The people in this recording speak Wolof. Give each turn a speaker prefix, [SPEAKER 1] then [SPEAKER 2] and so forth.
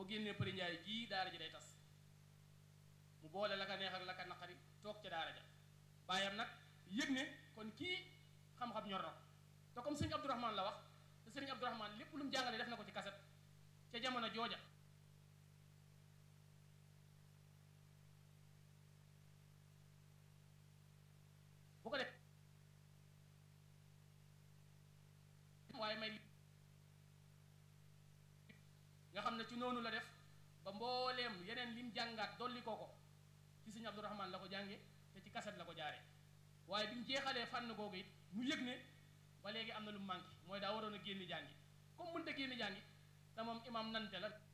[SPEAKER 1] génnee Përi Njaay gii daara ji day tas mu boole la ka neex ak la ka naqari toog ca daara ja baayam nag yëg ne kon kii xam-xam ñor na ko te comme sëñ Abdourahman la wax te sëriñ Abdourahman lépp lu mu jàngale def na ko ci kaset ca jamono jooja bu ko def waaye may nga xam ne ci noonu la def ba mbooleem yeneen lim jàngaat dolli ko ci sëñ Abdourahman la ko jànge te ci kaset la ko jaaree waaye bi mu jeexalee fànn googu it mu yëg ne ba léegi am na lu mu manqué mooy daa waroon a génn jàngi comme mënta génn jàngi te moom imam nante la